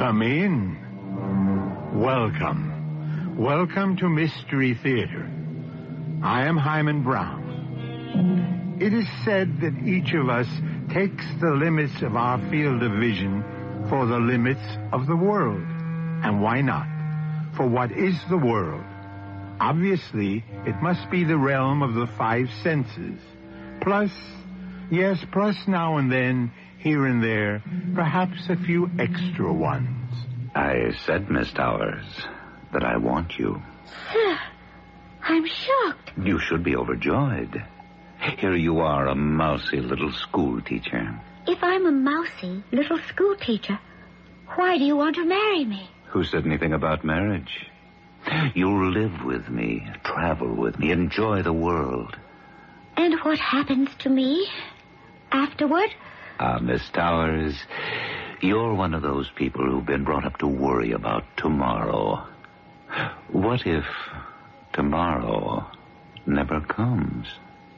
Come in. Welcome. Welcome to Mystery Theater. I am Hyman Brown. It is said that each of us takes the limits of our field of vision for the limits of the world. And why not? For what is the world? Obviously, it must be the realm of the five senses. Plus now and then, here and there, perhaps a few extra ones. I said, Miss Towers, that I want you. Sir, I'm shocked. You should be overjoyed. Here you are, a mousy little school teacher. If I'm a mousy little school teacher, why do you want to marry me? Who said anything about marriage? You'll live with me, travel with me, enjoy the world. And what happens to me afterward? Miss Towers, you're one of those people who've been brought up to worry about tomorrow. What if tomorrow never comes?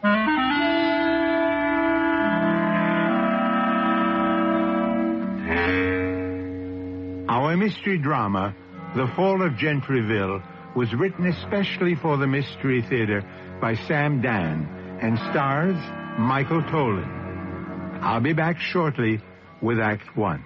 Our mystery drama, The Fall of Gentryville, was written especially for the Mystery Theater by Sam Dan and stars Michael Tolan. I'll be back shortly with Act One.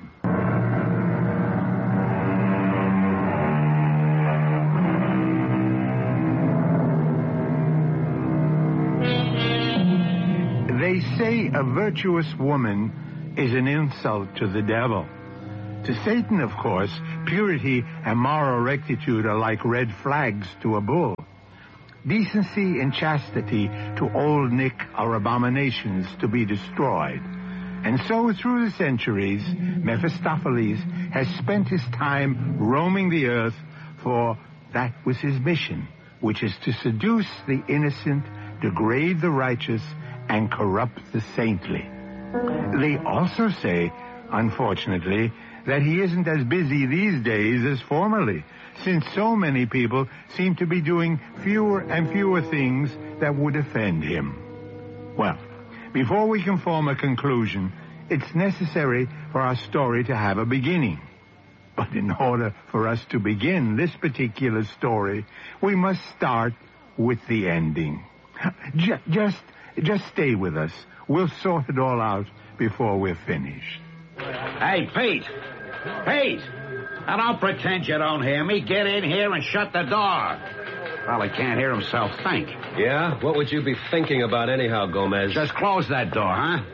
They say a virtuous woman is an insult to the devil. To Satan, of course, purity and moral rectitude are like red flags to a bull. Decency and chastity to Old Nick are abominations to be destroyed. And so through the centuries, Mephistopheles has spent his time roaming the earth, for that was his mission, which is to seduce the innocent, degrade the righteous, and corrupt the saintly. They also say, unfortunately, that he isn't as busy these days as formerly, since so many people seem to be doing fewer and fewer things that would offend him. Well, before we can form a conclusion, it's necessary for our story to have a beginning. But in order for us to begin this particular story, we must start with the ending. Just stay with us. We'll sort it all out before we're finished. Hey, Pete! Pete! Now, don't pretend you don't hear me. Get in here and shut the door. Probably can't hear himself think. Yeah? What would you be thinking about anyhow, Gomez? Just close that door, huh?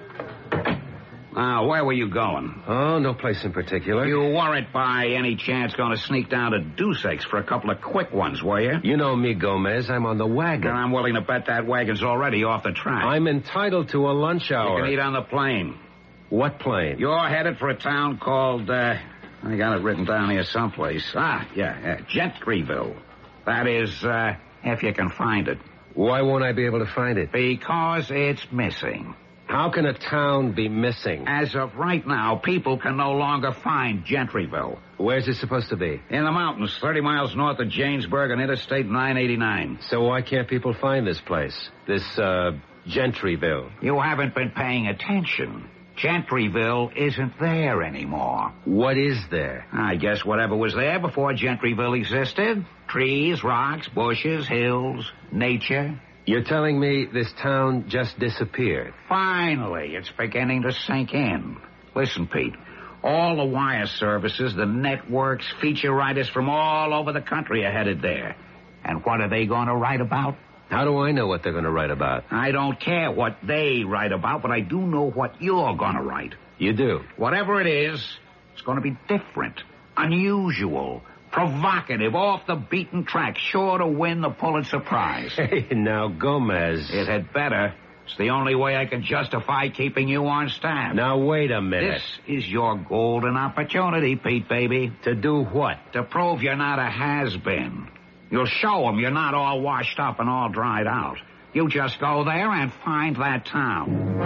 Now, where were you going? Oh, no place in particular. You weren't by any chance going to sneak down to Deuce X for a couple of quick ones, were you? You know me, Gomez. I'm on the wagon. And I'm willing to bet that wagon's already off the track. I'm entitled to a lunch hour. You can eat on the plane. What plane? You're headed for a town called, I got it written down here someplace. Gentryville. That is, if you can find it. Why won't I be able to find it? Because it's missing. How can a town be missing? As of right now, people can no longer find Gentryville. Where's it supposed to be? In the mountains, 30 miles north of Jamesburg on Interstate 989. So why can't people find this place? This, Gentryville? You haven't been paying attention. Gentryville isn't there anymore. What is there? I guess whatever was there before Gentryville existed. Trees, rocks, bushes, hills, nature. You're telling me this town just disappeared? Finally, it's beginning to sink in. Listen, Pete, all the wire services, the networks, feature writers from all over the country are headed there. And what are they going to write about? How do I know what they're going to write about? I don't care what they write about, but I do know what you're going to write. You do? Whatever it is, it's going to be different, unusual, provocative, off the beaten track, sure to win the Pulitzer Prize. Hey, now, Gomez. It had better. It's the only way I can justify keeping you on staff. Now, wait a minute. This is your golden opportunity, Pete, baby. To do what? To prove you're not a has-been. You'll show them you're not all washed up and all dried out. You just go there and find that town.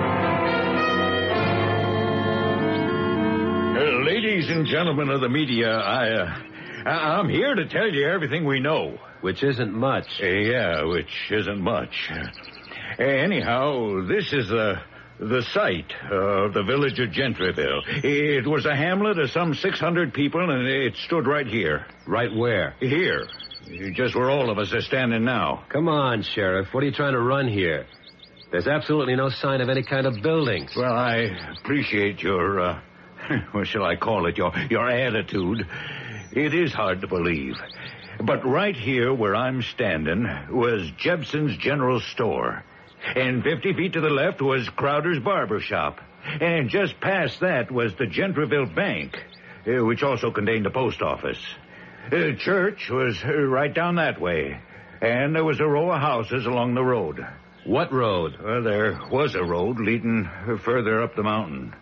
Ladies and gentlemen of the media, I'm here to tell you everything we know. Which isn't much. Yeah, which isn't much. Anyhow, this is the The site of the village of Gentryville. It was a hamlet of some 600 people, and it stood right here. Right where? Here. Just where all of us are standing now. Come on, Sheriff. What are you trying to run here? There's absolutely no sign of any kind of buildings. Well, I appreciate your, what shall I call it, your attitude. It is hard to believe. But right here where I'm standing was Jebson's General Store. And 50 feet to the left was Crowder's Barber Shop. And just past that was the Gentryville Bank, which also contained the post office. The church was right down that way. And there was a row of houses along the road. What road? Well, there was a road leading further up the mountain.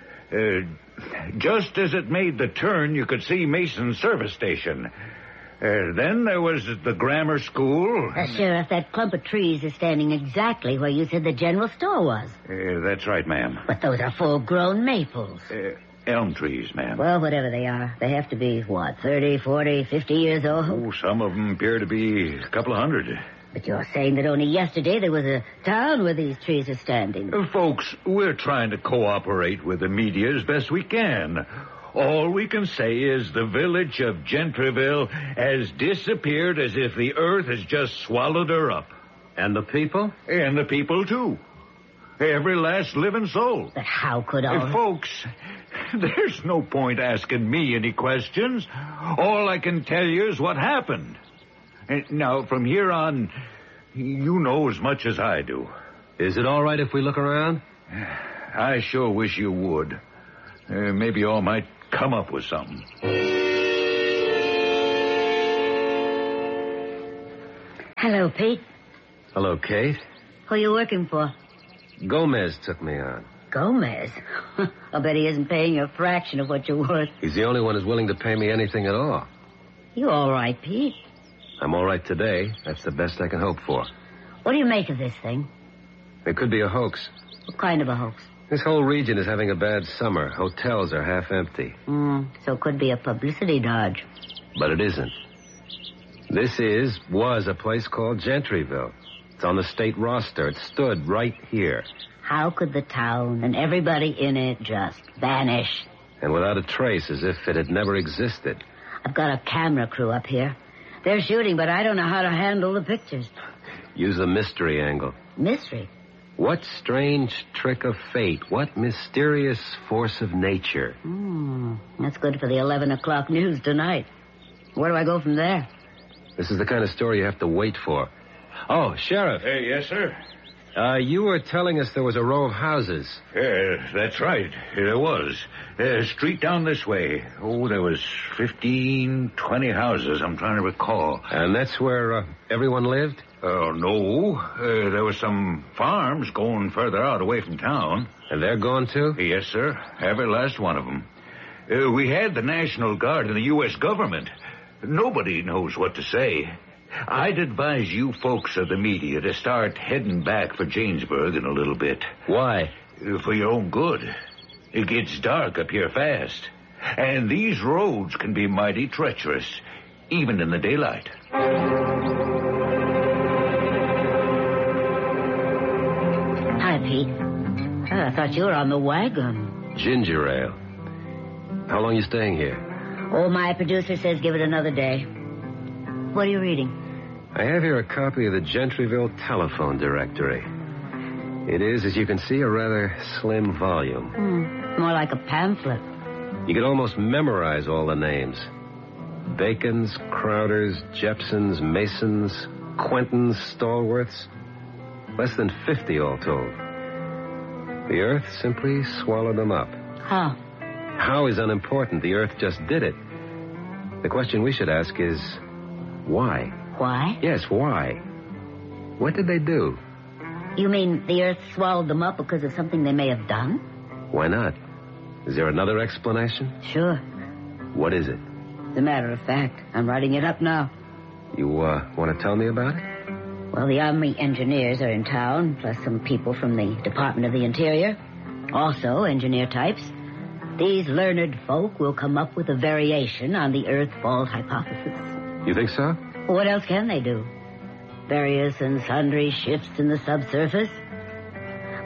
Just as it made the turn, you could see Mason's service station. Then there was the grammar school. Sheriff, that clump of trees is standing exactly where you said the general store was. That's right, ma'am. But those are full-grown maples. Elm trees, ma'am. Well, whatever they are, they have to be, 30, 40, 50 years old? Oh, some of them appear to be a couple of hundred. But you're saying that only yesterday there was a town where these trees are standing. Folks, we're trying to cooperate with the media as best we can. All we can say is the village of Gentryville has disappeared as if the earth has just swallowed her up. And the people? And the people, too. Every last living soul. But how could all... Folks, there's no point asking me any questions. All I can tell you is what happened. Now, from here on, you know as much as I do. Is it all right if we look around? I sure wish you would. Maybe you all might come up with something. Hello, Pete. Hello, Kate. Who are you working for? Gomez took me on. Gomez? I'll bet he isn't paying you a fraction of what you're worth. He's the only one who's willing to pay me anything at all. You all right, Pete? I'm all right today. That's the best I can hope for. What do you make of this thing? It could be a hoax. What kind of a hoax? This whole region is having a bad summer. Hotels are half empty. So it could be a publicity dodge. But it isn't. This was a place called Gentryville. It's on the state roster. It stood right here. How could the town and everybody in it just vanish? And without a trace, as if it had never existed. I've got a camera crew up here. They're shooting, but I don't know how to handle the pictures. Use a mystery angle. Mystery? What strange trick of fate? What mysterious force of nature? That's good for the 11 o'clock news tonight. Where do I go from there? This is the kind of story you have to wait for. Oh, Sheriff. Yes, sir? You were telling us there was a row of houses. That's right. There was. Street down this way. Oh, there was 15, 20 houses, I'm trying to recall. And that's where everyone lived? Oh, no. There were some farms going further out away from town. And they're gone, too? Yes, sir. Every last one of them. We had the National Guard and the U.S. government. Nobody knows what to say. I'd advise you folks of the media to start heading back for Janesburg in a little bit. Why? For your own good. It gets dark up here fast. And these roads can be mighty treacherous, even in the daylight. Hi, Pete. I thought you were on the wagon. Ginger ale. How long are you staying here? Oh, my producer says give it another day. What are you reading? I have here a copy of the Gentryville telephone directory. It is, as you can see, a rather slim volume. More like a pamphlet. You could almost memorize all the names. Bacons, Crowders, Jepsons, Masons, Quentons, Stallworths. Less than 50 all told. The earth simply swallowed them up. How? How is unimportant. The earth just did it. The question we should ask is, why? Why? Yes, why? What did they do? You mean the earth swallowed them up because of something they may have done? Why not? Is there another explanation? Sure. What is it? As a matter of fact, I'm writing it up now. You want to tell me about it? Well, the Army engineers are in town, plus some people from the Department of the Interior. Also, engineer types. These learned folk will come up with a variation on the Earth fault hypothesis. You think so? What else can they do? Various and sundry shifts in the subsurface.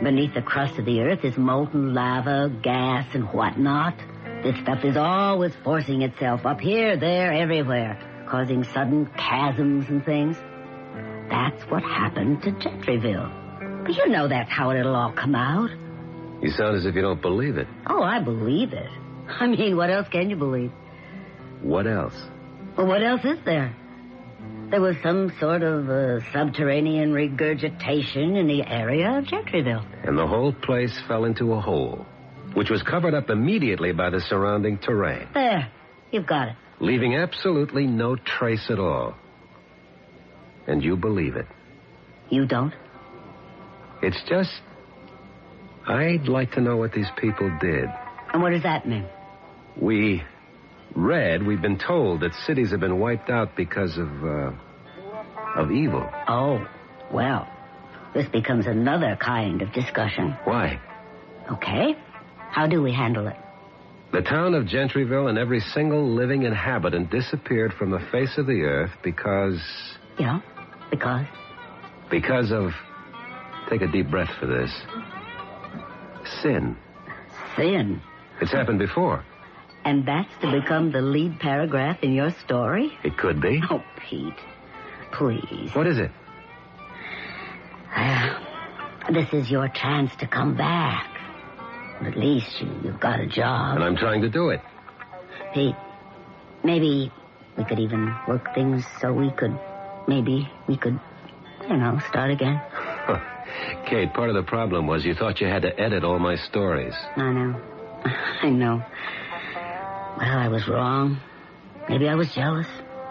Beneath the crust of the earth is molten lava, gas, and whatnot. This stuff is always forcing itself up here, there, everywhere, causing sudden chasms and things. That's what happened to Gentryville. But you know that's how it'll all come out. You sound as if you don't believe it. Oh, I believe it. I mean, what else can you believe? What else? Well, what else is there? There was some sort of subterranean regurgitation in the area of Gentryville. And the whole place fell into a hole, which was covered up immediately by the surrounding terrain. There. You've got it. Leaving absolutely no trace at all. And you believe it. You don't? It's just... I'd like to know what these people did. And what does that mean? We've been told that cities have been wiped out because of evil. Oh, well, this becomes another kind of discussion. Why? Okay. How do we handle it? The town of Gentryville and every single living inhabitant disappeared from the face of the earth because... Yeah, because? Because of... Take a deep breath for this. Sin. Sin? It's happened before. And that's to become the lead paragraph in your story? It could be. Oh, Pete, please. What is it? This is your chance to come back. At least you've got a job. And I'm trying to do it. Pete, maybe we could even work things so we could, start again. Kate, part of the problem was you thought you had to edit all my stories. I know. Well, I was wrong. Maybe I was jealous.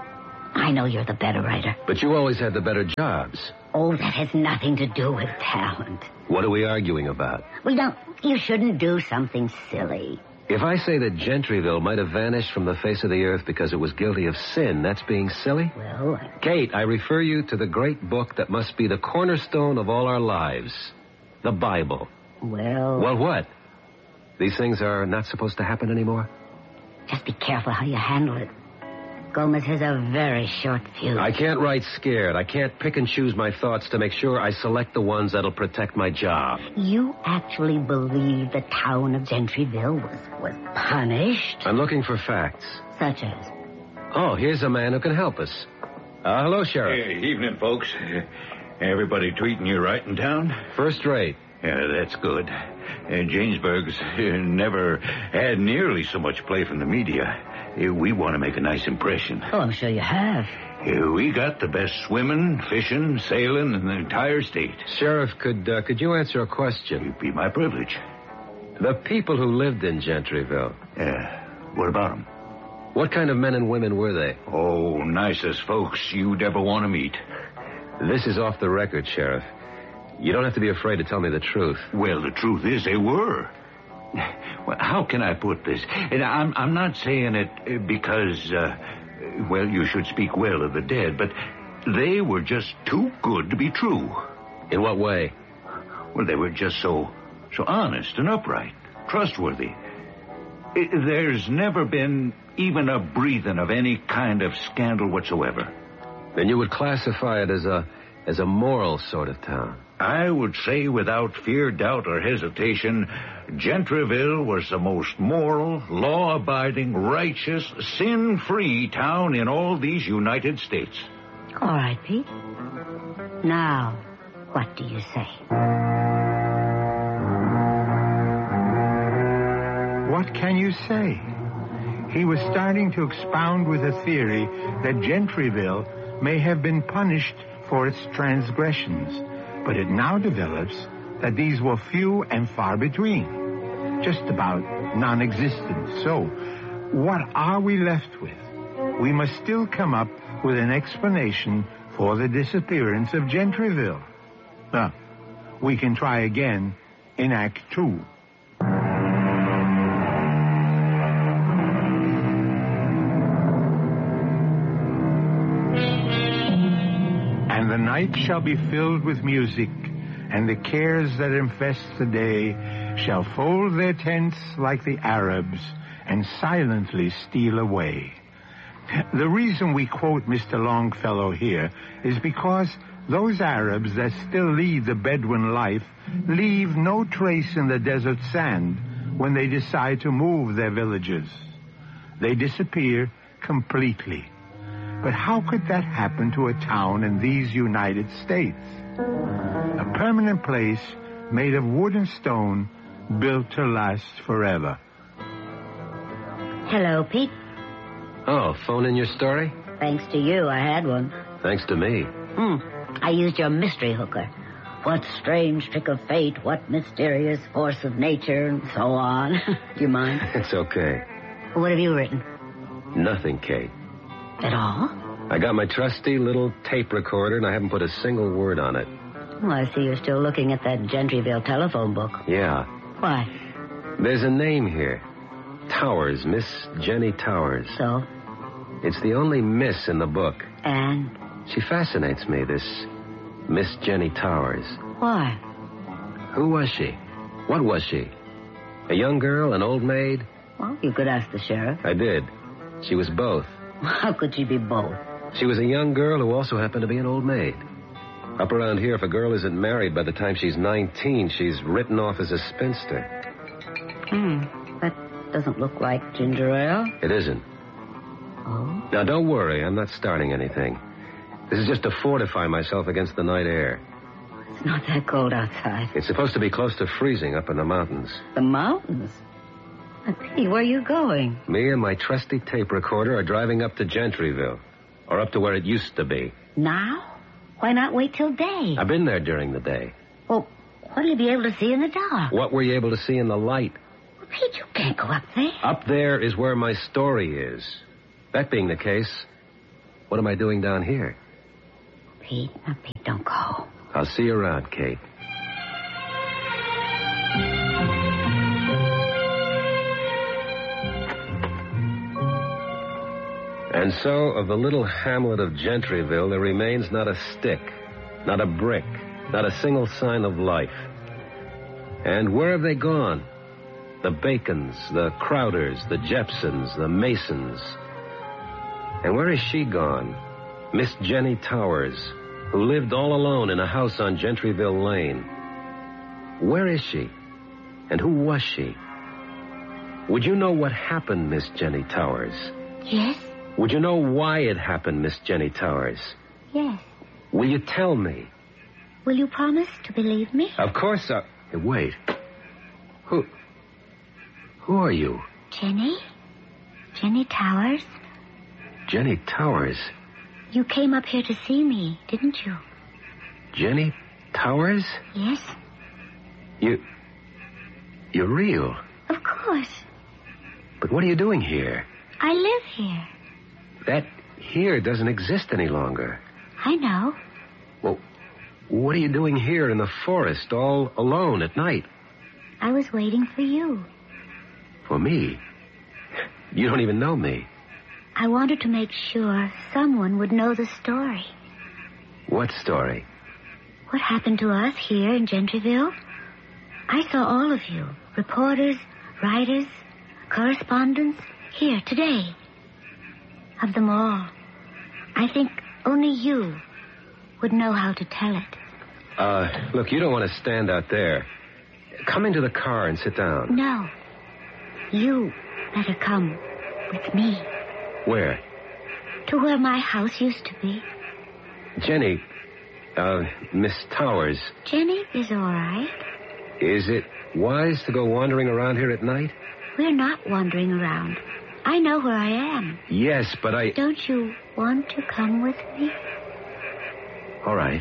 I know you're the better writer. But you always had the better jobs. Oh, that has nothing to do with talent. What are we arguing about? Well, you shouldn't do something silly. If I say that Gentryville might have vanished from the face of the earth because it was guilty of sin, that's being silly? Well, Kate, I refer you to the great book that must be the cornerstone of all our lives. The Bible. Well... Well, what? These things are not supposed to happen anymore? Just be careful how you handle it. Gomez has a very short fuse. I can't write scared. I can't pick and choose my thoughts to make sure I select the ones that'll protect my job. You actually believe the town of Gentryville was punished? I'm looking for facts. Such as? Oh, here's a man who can help us. Hello, Sheriff. Hey, evening, folks. Everybody treating you right in town? First rate. Yeah, that's good. Jamesburg's never had nearly so much play from the media. We want to make a nice impression. Oh, I'm sure you have. We got the best swimming, fishing, sailing in the entire state. Sheriff, could you answer a question? It'd be my privilege. The people who lived in Gentryville. What about them? What kind of men and women were they? Oh, nicest folks you'd ever want to meet. This is off the record, Sheriff. You don't have to be afraid to tell me the truth. Well, the truth is they were. Well, how can I put this? And I'm not saying it because, you should speak well of the dead, but they were just too good to be true. In what way? Well, they were just so honest and upright, trustworthy. There's never been even a breathing of any kind of scandal whatsoever. Then you would classify it as a moral sort of town. I would say without fear, doubt, or hesitation, Gentryville was the most moral, law-abiding, righteous, sin-free town in all these United States. All right, Pete. Now, what do you say? What can you say? He was starting to expound with a theory that Gentryville may have been punished for its transgressions. But it now develops that these were few and far between, just about non-existent. So, what are we left with? We must still come up with an explanation for the disappearance of Gentryville. Now, we can try again in Act 2. And the night shall be filled with music, and the cares that infest the day shall fold their tents like the Arabs and silently steal away. The reason we quote Mr. Longfellow here is because those Arabs that still lead the Bedouin life leave no trace in the desert sand when they decide to move their villages. They disappear completely. But how could that happen to a town in these United States? A permanent place made of wood and stone, built to last forever. Hello, Pete. Oh, phone in your story? Thanks to you, I had one. Thanks to me. I used your mystery hooker. What strange trick of fate, what mysterious force of nature, and so on. Do you mind? It's okay. What have you written? Nothing, Kate. At all? I got my trusty little tape recorder, and I haven't put a single word on it. Oh, I see you're still looking at that Gentryville telephone book. Yeah. Why? There's a name here. Towers, Miss Jenny Towers. So? It's the only miss in the book. And? She fascinates me, this Miss Jenny Towers. Why? Who was she? What was she? A young girl, an old maid? Well, you could ask the sheriff. I did. She was both. How could she be both? She was a young girl who also happened to be an old maid. Up around here, if a girl isn't married by the time she's 19, she's written off as a spinster. That doesn't look like ginger ale. It isn't. Oh? Now, don't worry. I'm not starting anything. This is just to fortify myself against the night air. It's not that cold outside. It's supposed to be close to freezing up in the mountains. The mountains? Pete, where are you going? Me and my trusty tape recorder are driving up to Gentryville. Or up to where it used to be. Now? Why not wait till day? I've been there during the day. Well, what'll you be able to see in the dark? What were you able to see in the light? Well, Pete, you can't go up there. Up there is where my story is. That being the case, what am I doing down here? Pete, don't go. I'll see you around, Kate. And so, of the little hamlet of Gentryville, there remains not a stick, not a brick, not a single sign of life. And where have they gone? The Bacons, the Crowders, the Jepsons, the Masons. And where is she gone? Miss Jenny Towers, who lived all alone in a house on Gentryville Lane. Where is she? And who was she? Would you know what happened, Miss Jenny Towers? Yes? Would you know why it happened, Miss Jenny Towers? Yes. Will you tell me? Will you promise to believe me? Of course I... Hey, wait. Who are you? Jenny? Jenny Towers? Jenny Towers? You came up here to see me, didn't you? Jenny Towers? Yes. You're real. Of course. But what are you doing here? I live here. That here doesn't exist any longer. I know. Well, what are you doing here in the forest all alone at night? I was waiting for you. For me? You don't even know me. I wanted to make sure someone would know the story. What story? What happened to us here in Gentryville? I saw all of you, reporters, writers, correspondents, here today. Of them all, I think only you would know how to tell it. Look, you don't want to stand out there. Come into the car and sit down. No. You better come with me. Where? To where my house used to be. Jenny, Miss Towers. Jenny is all right. Is it wise to go wandering around here at night? We're not wandering around. I know where I am. Yes, but I... Don't you want to come with me? All right.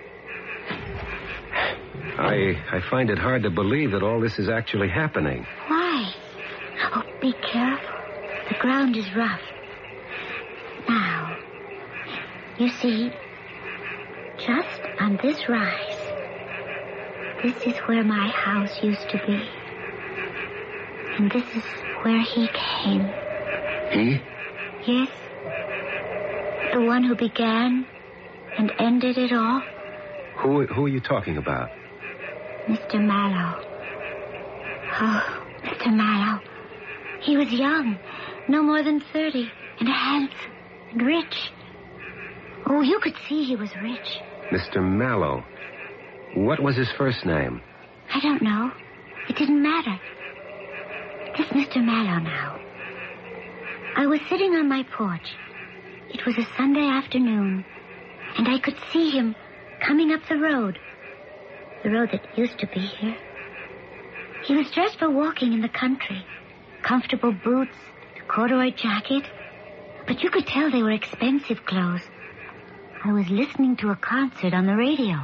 I find it hard to believe that all this is actually happening. Why? Oh, be careful. The ground is rough. Now, you see, just on this rise, this is where my house used to be. And this is where he came. He? Yes. The one who began and ended it all. Who are you talking about? Mr. Mallow. Oh, Mr. Mallow. He was young, no more than 30, and handsome and rich. Oh, you could see he was rich. Mr. Mallow. What was his first name? I don't know. It didn't matter. This Mr. Mallow now. I was sitting on my porch. It was a Sunday afternoon, and I could see him coming up the road that used to be here. He was dressed for walking in the country. Comfortable boots, corduroy jacket. But you could tell they were expensive clothes. I was listening to a concert on the radio.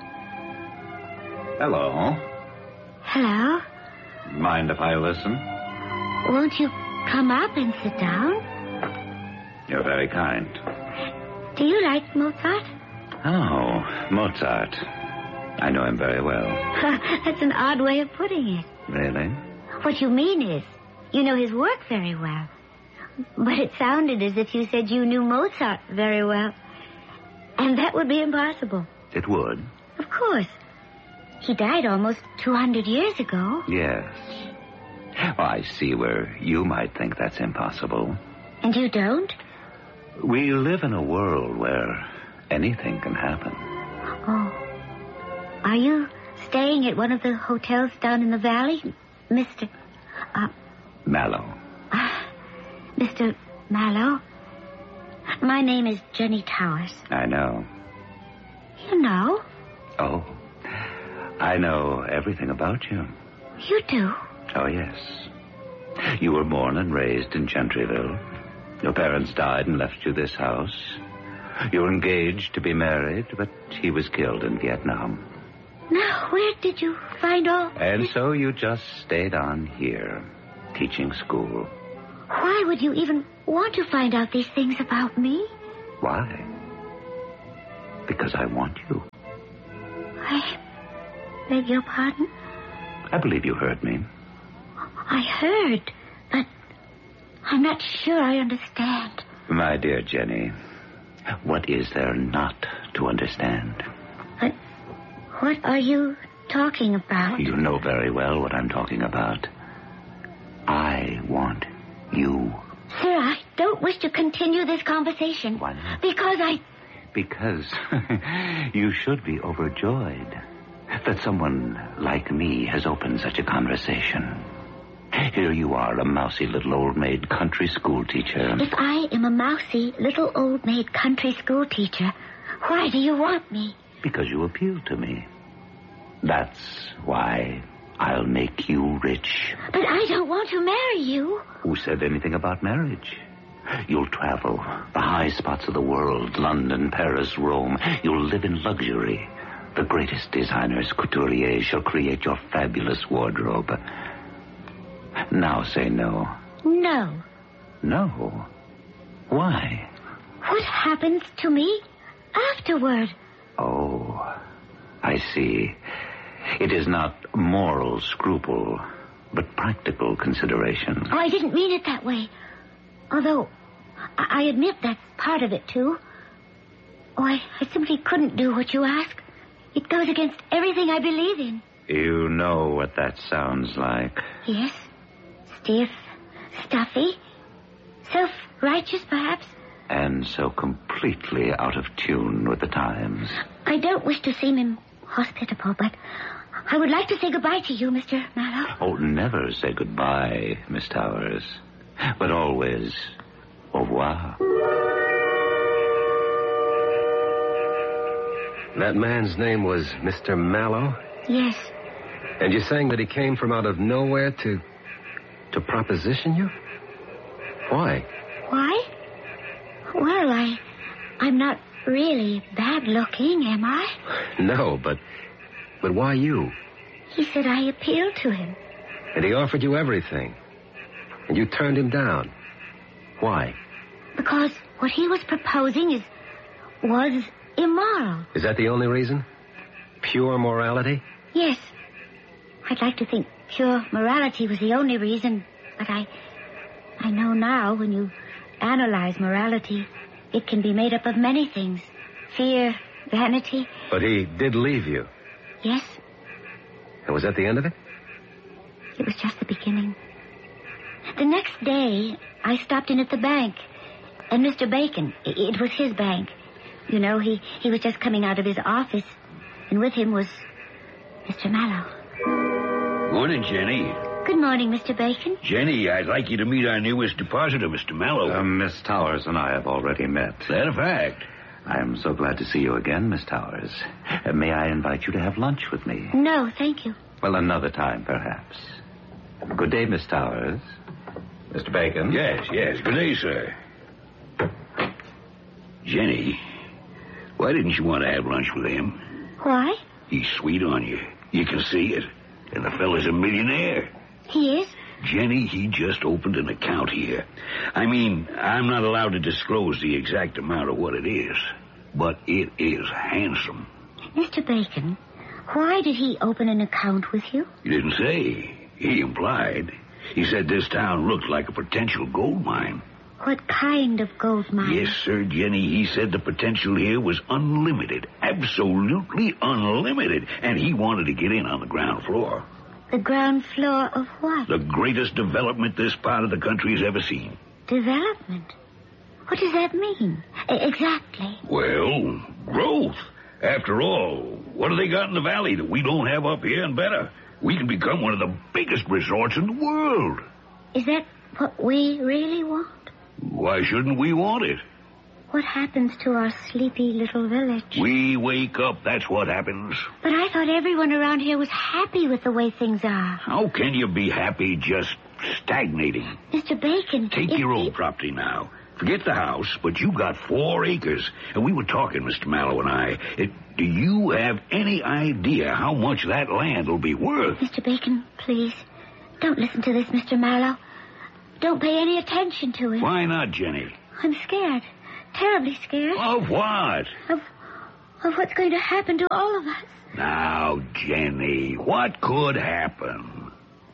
Hello. Hello? Mind if I listen? Won't you come up and sit down? You're very kind. Do you like Mozart? Oh, Mozart. I know him very well. That's an odd way of putting it. Really? What you mean is, you know his work very well. But it sounded as if you said you knew Mozart very well. And that would be impossible. It would? Of course. He died almost 200 years ago. Yes. Well, I see where you might think that's impossible. And you don't? We live in a world where anything can happen. Oh. Are you staying at one of the hotels down in the valley, Mr. Mallow. Mr. Mallow? My name is Jenny Towers. I know. You know? Oh. I know everything about you. You do? Oh, yes. You were born and raised in Gentryville. Your parents died and left you this house. You were engaged to be married, but he was killed in Vietnam. Now, where did you find all... And so you just stayed on here, teaching school. Why would you even want to find out these things about me? Why? Because I want you. I beg your pardon? I believe you heard me. I heard, but I'm not sure I understand. My dear Jenny, what is there not to understand? But what are you talking about? You know very well what I'm talking about. I want you. Sir, I don't wish to continue this conversation. Why not? Because you should be overjoyed that someone like me has opened such a conversation. Here you are, a mousy little old maid country school teacher. If I am a mousy little old maid country school teacher, why do you want me? Because you appeal to me. That's why I'll make you rich. But I don't want to marry you. Who said anything about marriage? You'll travel the high spots of the world, London, Paris, Rome. You'll live in luxury. The greatest designers, couturiers, shall create your fabulous wardrobe. Now say no. No. No? Why? What happens to me afterward? Oh, I see. It is not moral scruple, but practical consideration. Oh, I didn't mean it that way. Although, I admit that's part of it, too. Oh, I simply couldn't do what you ask. It goes against everything I believe in. You know what that sounds like. Yes. Stiff, stuffy, self-righteous, perhaps. And so completely out of tune with the times. I don't wish to seem inhospitable, but I would like to say goodbye to you, Mr. Mallow. Oh, never say goodbye, Miss Towers. But always, au revoir. That man's name was Mr. Mallow? Yes. And you're saying that he came from out of nowhere to proposition you? Why? Why? Well, I'm not really bad looking, am I? No, but why you? He said I appealed to him. And he offered you everything. And you turned him down. Why? Because what he was proposing was immoral. Is that the only reason? Pure morality? Yes. I'd like to think pure morality was the only reason, but I know now when you analyze morality, it can be made up of many things. Fear, vanity. But he did leave you. Yes. And was that the end of it? It was just the beginning. The next day, I stopped in at the bank, and Mr. Bacon, it was his bank, You know, he was just coming out of his office, and with him was Mr. Mallow. Morning, Jenny. Good morning, Mr. Bacon. Jenny, I'd like you to meet our newest depositor, Mr. Mallow. Miss Towers and I have already met. That a fact? I am so glad to see you again, Miss Towers. May I invite you to have lunch with me? No, thank you. Well, another time, perhaps. Good day, Miss Towers. Mr. Bacon? Yes. Good day, sir. Jenny, why didn't you want to have lunch with him? Why? He's sweet on you. You can see it. And the fella's a millionaire. He is? Jenny, he just opened an account here. I mean, I'm not allowed to disclose the exact amount of what it is, but it is handsome. Mr. Bacon, why did he open an account with you? He didn't say. He implied. He said this town looked like a potential gold mine. What kind of gold mine? Yes, sir, Jenny. He said the potential here was unlimited. Absolutely unlimited. And he wanted to get in on the ground floor. The ground floor of what? The greatest development this part of the country has ever seen. Development? What does that mean? Exactly. Well, growth. After all, what have they got in the valley that we don't have up here and better? We can become one of the biggest resorts in the world. Is that what we really want? Why shouldn't we want it? What happens to our sleepy little village? We wake up, that's what happens. But I thought everyone around here was happy with the way things are. How can you be happy just stagnating? Mr. Bacon... Take your own property now. Forget the house, but you got 4 acres. And we were talking, Mr. Mallow and I. Do you have any idea how much that land will be worth? Mr. Bacon, please, don't listen to this, Mr. Mallow. Don't pay any attention to it. Why not, Jenny? I'm scared. Terribly scared. Of what? Of what's going to happen to all of us. Now, Jenny, what could happen?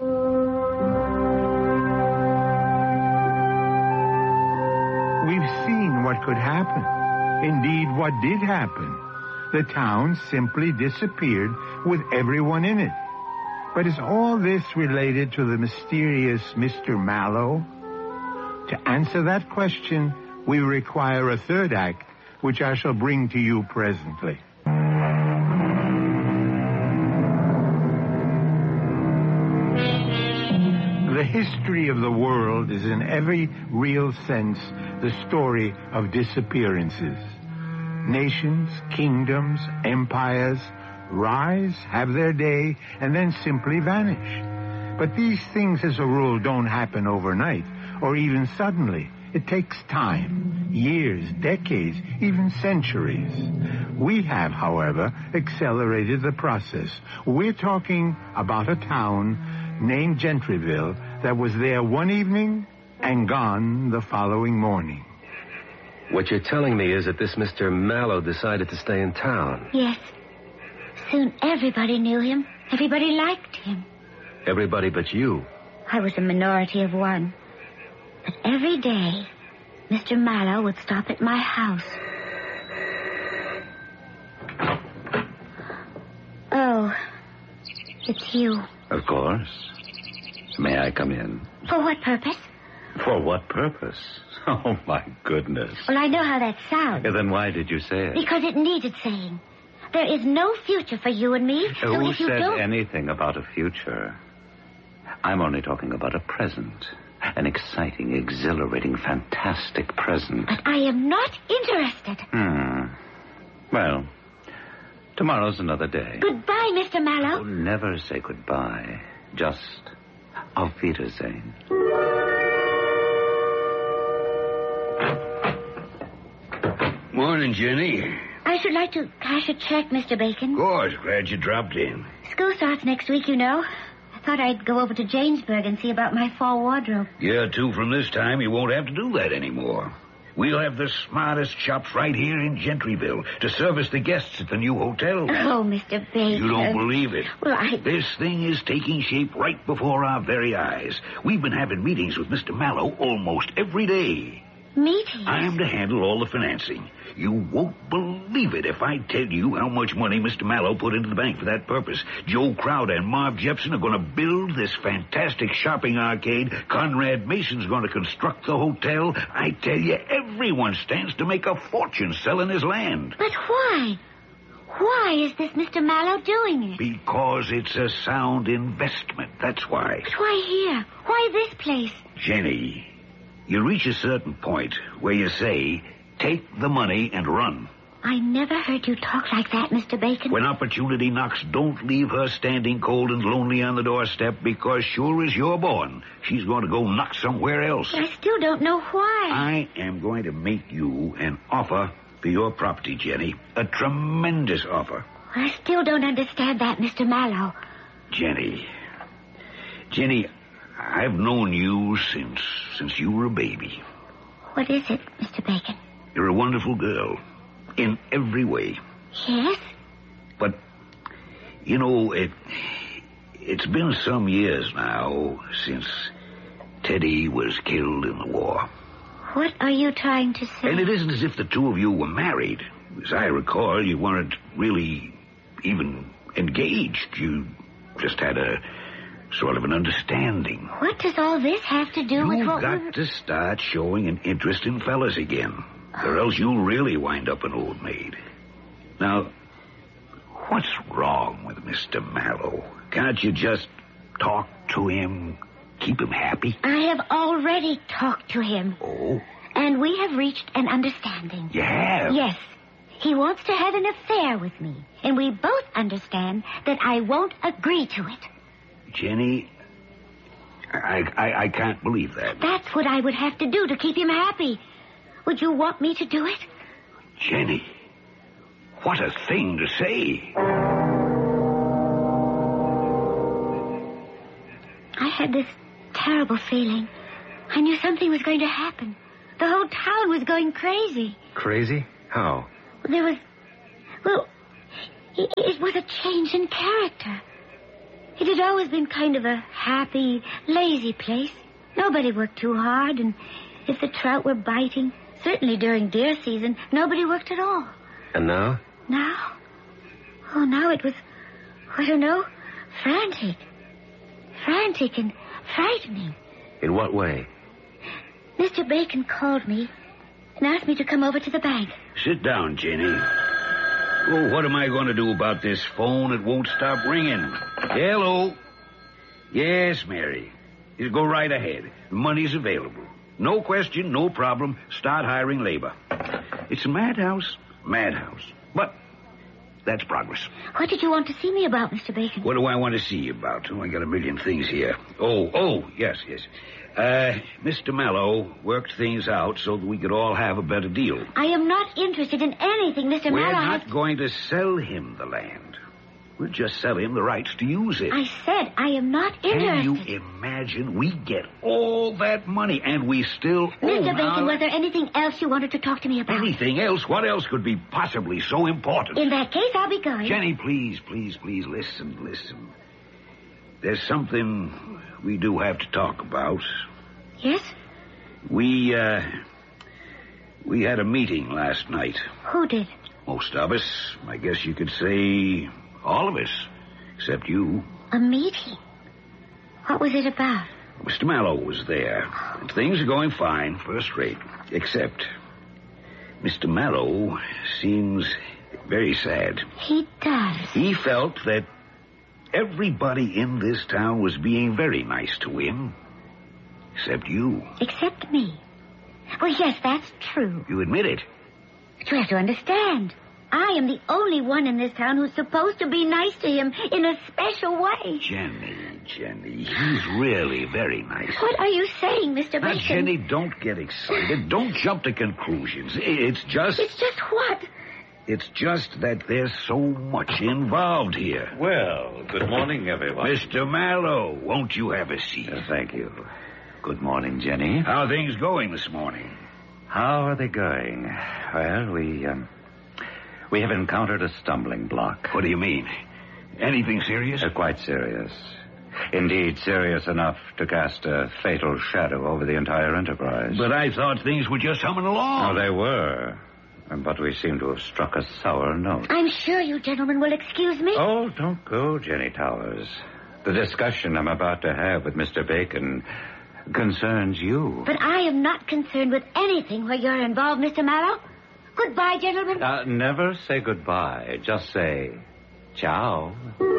We've seen what could happen. Indeed, what did happen. The town simply disappeared with everyone in it. But is all this related to the mysterious Mr. Mallow? To answer that question, we require a third act, which I shall bring to you presently. The history of the world is in every real sense the story of disappearances. Nations, kingdoms, empires rise, have their day, and then simply vanish. But these things, as a rule, don't happen overnight, or even suddenly. It takes time, years, decades, even centuries. We have, however, accelerated the process. We're talking about a town named Gentryville that was there one evening and gone the following morning. What you're telling me is that this Mr. Mallow decided to stay in town. Yes. Soon everybody knew him. Everybody liked him. Everybody but you. I was a minority of one. But every day, Mr. Mallow would stop at my house. Oh, it's you. Of course. May I come in? For what purpose? For what purpose? Oh, my goodness. Well, I know how that sounds. Then why did you say it? Because it needed saying. There is no future for you and me. So Who if you said don't... anything about a future? I'm only talking about a present. An exciting, exhilarating, fantastic present. But I am not interested. Well, tomorrow's another day. Goodbye, Mr. Mallow. Oh, never say goodbye. Just auf Wiedersehen. Morning, Jenny. I should like to cash a check, Mr. Bacon. Of course, glad you dropped in. School starts next week, you know. I thought I'd go over to Jamesburg and see about my fall wardrobe. Yeah, too, from this time, you won't have to do that anymore. We'll have the smartest shops right here in Gentryville to service the guests at the new hotel. Oh, Mr. Bacon. You don't believe it. Well, This thing is taking shape right before our very eyes. We've been having meetings with Mr. Mallow almost every day. Meetings? I am to handle all the financing. You won't believe it if I tell you how much money Mr. Mallow put into the bank for that purpose. Joe Crowder and Marv Jepson are going to build this fantastic shopping arcade. Conrad Mason's going to construct the hotel. I tell you, everyone stands to make a fortune selling his land. But why? Why is this Mr. Mallow doing it? Because it's a sound investment, that's why. But why here? Why this place? Jenny, you reach a certain point where you say, take the money and run. I never heard you talk like that, Mr. Bacon. When opportunity knocks, don't leave her standing cold and lonely on the doorstep, because sure as you're born, she's going to go knock somewhere else. I still don't know why. I am going to make you an offer for your property, Jenny. A tremendous offer. I still don't understand that, Mr. Mallow. Jenny, I've known you since you were a baby. What is it, Mr. Bacon? You're a wonderful girl. In every way. Yes? But, you know, it's been some years now since Teddy was killed in the war. What are you trying to say? And it isn't as if the two of you were married. As I recall, you weren't really even engaged. You just had a sort of an understanding. What does all this have to do with what You've got to start showing an interest in fellas again, or else you'll really wind up an old maid. Now, what's wrong with Mr. Mallow? Can't you just talk to him, keep him happy? I have already talked to him. Oh? And we have reached an understanding. You have? Yes. He wants to have an affair with me, and we both understand that I won't agree to it. Jenny, I can't believe that. That's what I would have to do to keep him happy. Would you want me to do it? Jenny, what a thing to say. I had this terrible feeling. I knew something was going to happen. The whole town was going crazy. Crazy? How? There was... Well, it was a change in character. It had always been kind of a happy, lazy place. Nobody worked too hard, and if the trout were biting, certainly during deer season, nobody worked at all. And now? Now? Oh, now it was, I don't know, frantic. Frantic and frightening. In what way? Mr. Bacon called me and asked me to come over to the bank. Sit down, Jenny. Oh, what am I going to do about this phone? It won't stop ringing. Hello? Yes, Mary. You go right ahead. Money's available. No question, no problem. Start hiring labor. It's a madhouse. Madhouse. But that's progress. What did you want to see me about, Mr. Bacon? What do I want to see you about? Oh, I got a million things here. Oh, yes. Mr. Mallow worked things out so that we could all have a better deal. I am not interested in anything, Mr. We're Mallow. not going to sell him the land. We'll just sell him the rights to use it. I said I am not interested. Can you imagine? We get all that money, and we still Mr. own Bacon, was there anything else you wanted to talk to me about? Anything else? What else could be possibly so important? In that case, I'll be going. Jenny, please, listen. There's something we do have to talk about. Yes? We had a meeting last night. Who did? Most of us. I guess you could say all of us, except you. A meeting? What was it about? Mr. Mallow was there. And things are going fine, first rate. Except Mr. Mallow seems very sad. He does. He felt that everybody in this town was being very nice to him. Except you. Except me. Well, yes, that's true. You admit it. But you have to understand. I am the only one in this town who's supposed to be nice to him in a special way. Jenny, he's really very nice. What are you saying, Mr. Bacon? Now, Jenny, don't get excited. Don't jump to conclusions. It's just... It's just what? It's just that there's so much involved here. Well, good morning, everyone. Mr. Mallow, won't you have a seat? Thank you. Good morning, Jenny. How are things going this morning? How are they going? Well, we have encountered a stumbling block. What do you mean? Anything serious? Quite serious. Indeed, serious enough to cast a fatal shadow over the entire enterprise. But I thought things were just humming along. Oh, they were. But we seem to have struck a sour note. I'm sure you gentlemen will excuse me. Oh, don't go, Jenny Towers. The discussion I'm about to have with Mr. Bacon concerns you. But I am not concerned with anything where you're involved, Mr. Mallow. Goodbye, gentlemen. Never say goodbye. Just say ciao.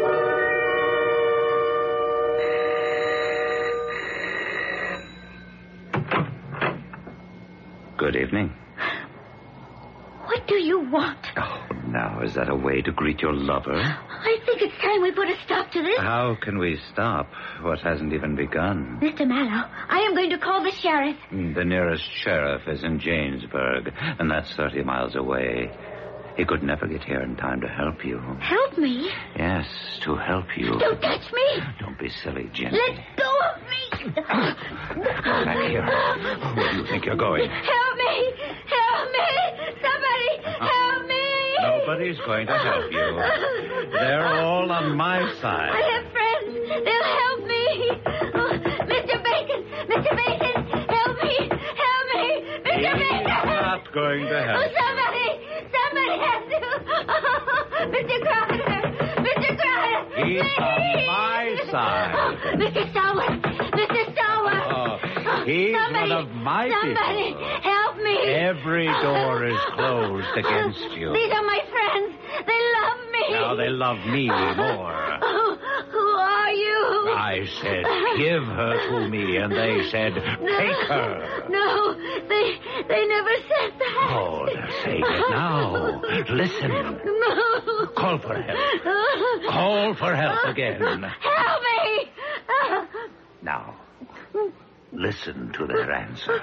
Good evening. What do you want? Oh, now, is that a way to greet your lover? I think it's time we put a stop to this. How can we stop what hasn't even begun? Mr. Mallow, I am going to call the sheriff. The nearest sheriff is in Janesburg, and that's 30 miles away. He could never get here in time to help you. Help me? Yes, to help you. Don't touch me. Don't be silly, Jenny. Let go of me. Back here. Where do you think you're going? Help me. Help me. Somebody help me. Nobody's going to help you. They're all on my side. I have friends. They'll help me. Oh, Mr. Bacon. Mr. Bacon, help me. Help me. Mr. Bacon. He's not going to help. Oh, somebody has to. Oh, Mr. Crowder. Mr. Crowder. He's please. on my side. Oh, Mr. Stallworth. Mr. Stallworth. Oh, he's somebody, one of my somebody people. help me. Every door is closed against you. These are my friends. They love me. Now they love me more. Oh, who are you? I said, give her to me, and they said, take her. No, they never said that. Oh, they're saying it now. Listen. No. Call for help. Call for help again. Help me. Now, listen to their answer.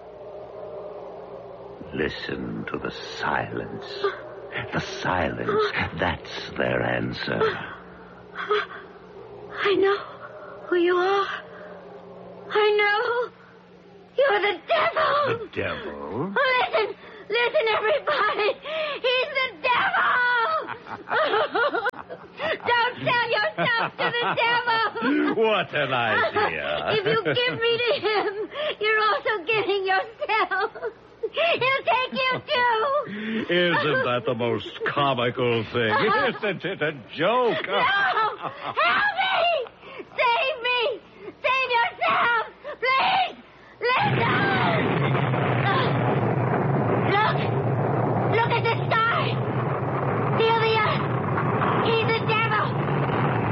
Listen to the silence. The silence, that's their answer. I know who you are. I know. You're the devil. The devil? Listen, everybody. He's the devil. Don't sell yourself to the devil. What an idea. If you give me to him, you're also giving yourself. He'll take you too. Isn't that the most comical thing? Isn't it a joke? No! Help